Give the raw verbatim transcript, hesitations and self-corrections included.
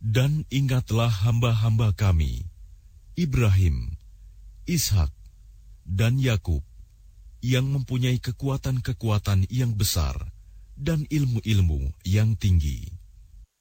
Dan ingatlah hamba-hamba kami, Ibrahim, Ishak, dan Yakub, yang mempunyai kekuatan-kekuatan yang besar dan ilmu-ilmu yang tinggi.